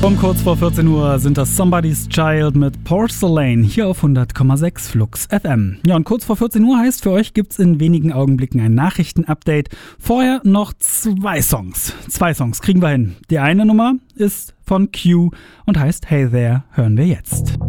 Um kurz vor 14 Uhr sind das Somebody's Child mit Porcelain hier auf 100,6 Flux FM. Ja, und kurz vor 14 Uhr heißt, für euch gibt's in wenigen Augenblicken ein Nachrichtenupdate. Vorher noch zwei Songs. Zwei Songs kriegen wir hin. Die eine Nummer ist von Q und heißt Hey There, hören wir jetzt.